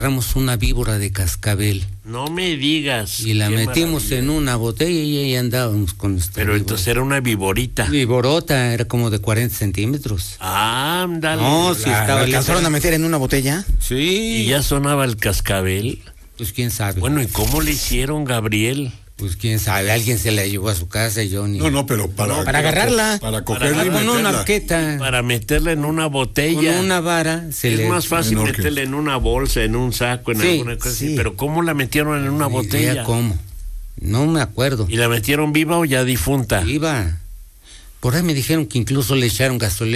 agarramos una víbora de cascabel. No me digas. Y la metimos en una botella y ahí andábamos con esta Pero víbora. entonces era una viborita. Viborota, era como de 40 centímetros. Ándale. No, sí ¿La estaba... alcanzaron a meter en una botella? Sí. Y ya sonaba el cascabel. Pues quién sabe. Bueno, ¿y cómo le hicieron, Gabriel? Pues quién sabe, alguien se la llevó a su casa y yo ni... No, pero para agarrarla. Para cogerla y Con una meterla. arqueta, Para meterla en una botella. con una vara, Es más fácil menor que- meterla en una bolsa, en un saco, en Sí, alguna cosa así. sí. Pero ¿cómo la metieron en una Ni botella? idea cómo. No me acuerdo. ¿Y la metieron viva o ya difunta? Iba. Por ahí me dijeron que incluso le echaron gasolina.